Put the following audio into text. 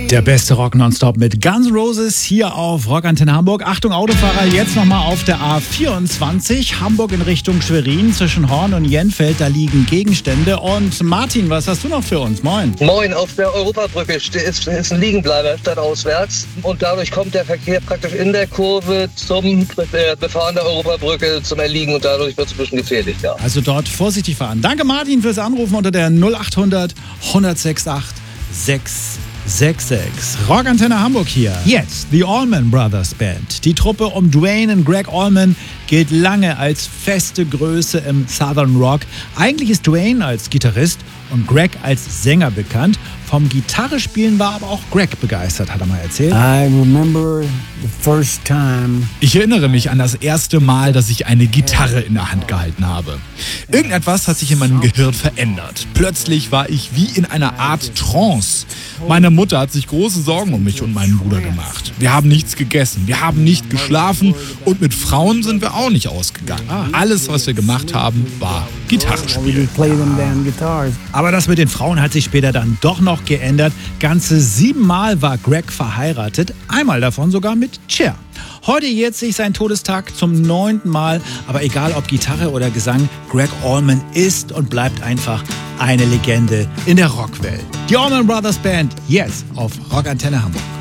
Der beste Rock nonstop mit Guns N' Roses hier auf Rockantenne Hamburg. Achtung Autofahrer, jetzt nochmal auf der A24, Hamburg in Richtung Schwerin, zwischen Horn und Jenfeld, da liegen Gegenstände. Und Martin, was hast du noch für uns? Moin. Moin, auf der Europabrücke ist ein Liegenbleiber stadtauswärts und dadurch kommt der Verkehr praktisch in der Kurve zum Befahren der Europabrücke zum Erliegen und dadurch wird es ein bisschen gefährlich, ja. Also dort vorsichtig fahren. Danke Martin fürs Anrufen unter der 0800 168 666. Rockantenne Hamburg hier. Jetzt die Allman Brothers Band. Die Truppe um Duane und Greg Allman gilt lange als feste Größe im Southern Rock. Eigentlich ist Duane als Gitarrist und Greg als Sänger bekannt. Vom Gitarrespielen war aber auch Greg begeistert, hat er mal erzählt. Ich erinnere mich an das erste Mal, dass ich eine Gitarre in der Hand gehalten habe. Irgendetwas hat sich in meinem Gehirn verändert. Plötzlich war ich wie in einer Art Trance. Meine Mutter hat sich große Sorgen um mich und meinen Bruder gemacht. Wir haben nichts gegessen, wir haben nicht geschlafen und mit Frauen sind wir auch nicht ausgegangen. Alles, was wir gemacht haben, war Gitarre spielen. Aber das mit den Frauen hat sich später dann doch noch geändert. Ganze 7 Mal war Greg verheiratet, einmal davon sogar mit Cher. Heute jährt sich sein Todestag zum 9. Mal, aber egal ob Gitarre oder Gesang, Greg Allman ist und bleibt einfach eine Legende in der Rockwelt. Die Allman Brothers Band, jetzt auf Rockantenne Hamburg.